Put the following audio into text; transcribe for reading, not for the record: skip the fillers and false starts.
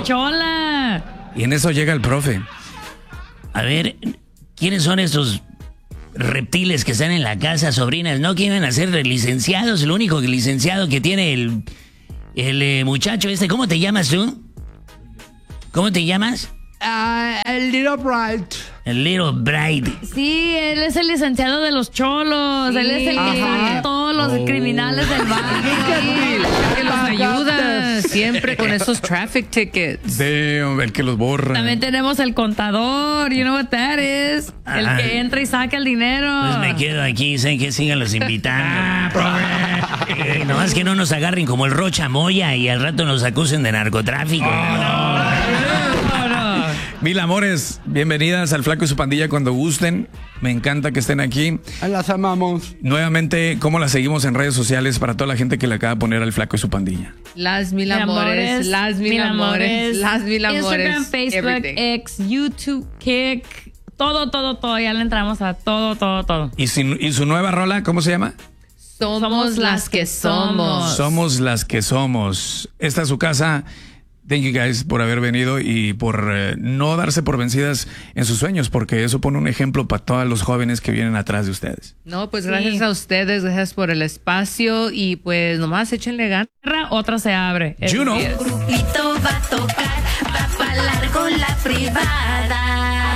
chola. Y en eso llega el profe. A ver, ¿quiénes son estos reptiles que están en la casa, sobrinas? ¿No quieren ser licenciados? El único licenciado que tiene el muchacho este. ¿Cómo te llamas tú? ¿Cómo te llamas? El Little Bright. El Little Bright. Sí, él es el licenciado de los cholos. Sí. Él es el que saca a todos los criminales del barrio. Que los ayuda siempre con esos traffic tickets. El que los borra. También tenemos el contador. You know what that is. El que entra y saca el dinero. Pues me quedo aquí, sé que sigan los invitando. Nomás que no nos agarren como el Rocha Moya y al rato nos acusen de narcotráfico. Mil amores, bienvenidas al Flaco y su pandilla cuando gusten. Me encanta que estén aquí. Las amamos. Nuevamente, ¿cómo las seguimos en redes sociales para toda la gente que le acaba de poner al Flaco y su pandilla? Las mil amores, las mil amores, las mil amores. Instagram, Facebook, everything. X, YouTube, Kick, todo. Ya le entramos a todo. ¿Y su nueva rola, cómo se llama? Somos las que somos. Somos las que somos. Esta es su casa. Thank you guys por haber venido y por no darse por vencidas en sus sueños, porque eso pone un ejemplo para todos los jóvenes que vienen atrás de ustedes. No, pues gracias a ustedes, gracias por el espacio y pues nomás échenle ganas. Otra se abre. Juno. Grupito va a tocar, va para largo la privada.